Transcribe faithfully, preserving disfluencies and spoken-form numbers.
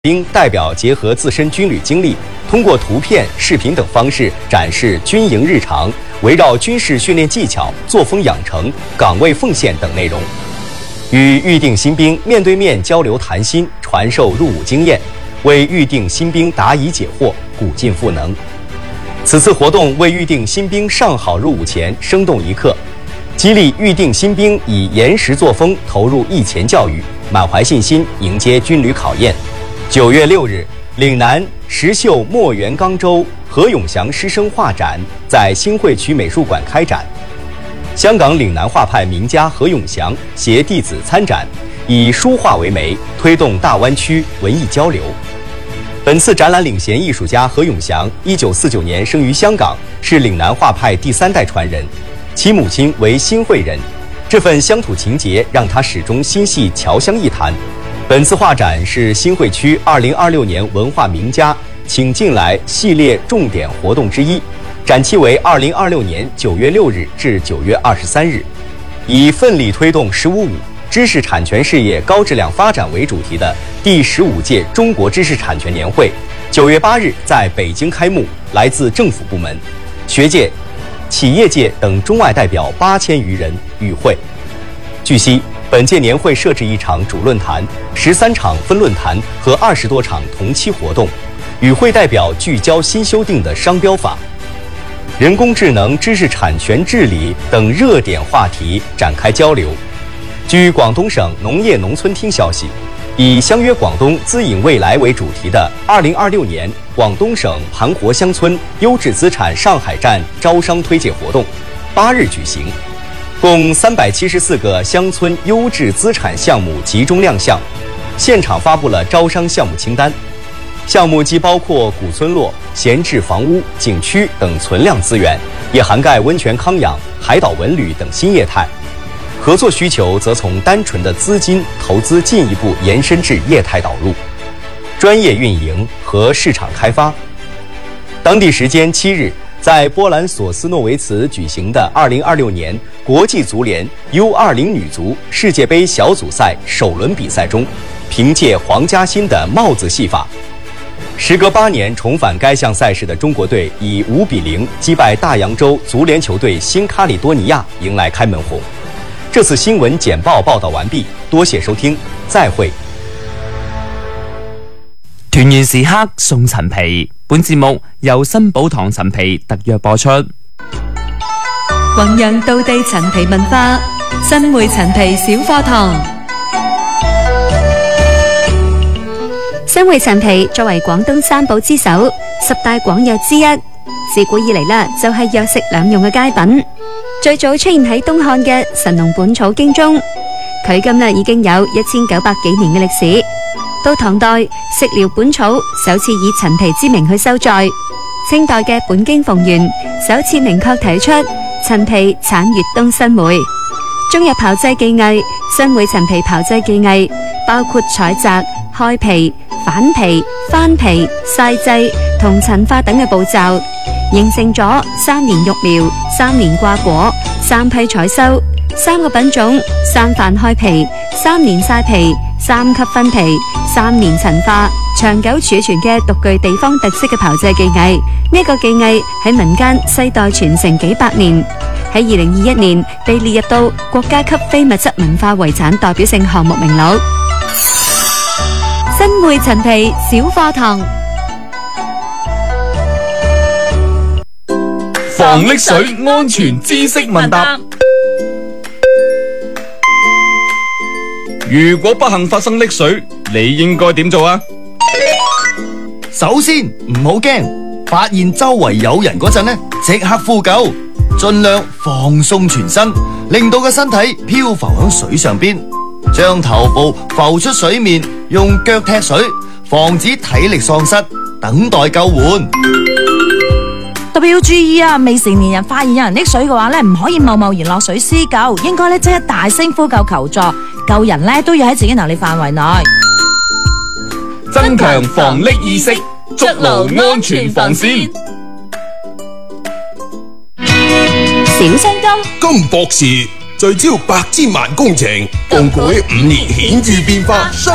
兵代表结合自身军旅经历，通过图片、视频等方式展示军营日常，围绕军事训练技巧、作风养成、岗位奉献等内容，与预定新兵面对面交流谈心，传授入伍经验，为预定新兵答疑解惑，鼓劲赋能。此次活动为预定新兵上好入伍前生动一刻，激励预定新兵以严实作风投入役前教育，满怀信心迎接军旅考验。九月六日，岭南石秀墨园冈州何永祥师生画展在新会区美术馆开展。香港岭南画派名家何永祥携弟子参展，以书画为媒，推动大湾区文艺交流。本次展览领衔艺术家何永祥，一九四九年生于香港，是岭南画派第三代传人，其母亲为新会人，这份乡土情结让他始终心系侨乡艺坛。本次画展是新会区二零二六年文化名家请进来系列重点活动之一，展期为二零二六年九月六日至九月二十三日，以奋力推动“十五五”知识产权事业高质量发展为主题的第十五届中国知识产权年会，九月八日在北京开幕，来自政府部门、学界、企业界等中外代表八千余人与会。据悉，本届年会设置一场主论坛、十三场分论坛和二十多场同期活动，与会代表聚焦新修订的商标法、人工智能、知识产权治理等热点话题展开交流。据广东省农业农村厅消息，以相约广东资引未来为主题的二零二六年广东省盘活乡村优质资产上海站招商推介活动八日举行，共三百七十四个乡村优质资产项目集中亮相，现场发布了招商项目清单。项目既包括古村落、闲置房屋、景区等存量资源，也涵盖温泉康养、海岛文旅等新业态。合作需求则从单纯的资金投资进一步延伸至业态导入、专业运营和市场开发。当地时间七日，在波兰索斯诺维茨举行的二零二六年国际足联 U 二十 女足世界杯小组赛首轮比赛中，凭借黄嘉欣的帽子戏法，时隔八年重返该项赛事的中国队以五比零击败大洋洲足联球队新卡里多尼亚，迎来开门红。这次新闻简报報道完畢，多謝收聽，再會。 團圓時刻送陳皮，本節目由新寶堂陳皮特約播出。 弘揚道地陳皮文化，新會陳皮小課堂。 新會陳皮作為廣東三寶之首、十大廣藥之一，自古以嚟啦就係藥食兩用嘅佳品。最早出現喺東漢嘅《神農本草經》中，距今咧已經有一千九百幾年嘅歷史。到唐代，《食療本草》首次以陳皮之名去收載。清代嘅《本經蓬原》首次明確提出陳皮產粵東新會。中藥炮製技藝，新會陳皮炮製技藝包括採摘、開皮、反皮、翻皮、曬製同陳化等嘅步驟，形成咗三年育苗、三年掛果、三批採收、三個品種、三瓣開皮、三年曬皮、三級分皮、三年陳化，長久儲存嘅獨具地方特色嘅炮製技藝。呢、這個技藝喺民間世代傳承幾百年，喺二零二一年被列入到國家級非物質文化遺產代表性項目名錄。新會陳皮小課堂。 防溺水安全知識問答。如果不幸發生溺水，你應該點做啊？ 首先唔好驚，發現周圍有人嗰陣呢，即刻呼救，盡量放鬆全身，令到個身體漂浮喺水上邊，將頭部浮出水面，用腳踢水，防止體力喪失，等待救援。 特別要注意啊！未成年人發現有人溺水嘅話咧，唔可以貿貿然落水施救，應該咧即係大聲呼救求助，救人咧都要喺自己能力範圍內。 增強防溺意識，築牢安全防線。 小青金金博士聚焦百千萬工程，共舉五年顯著變化。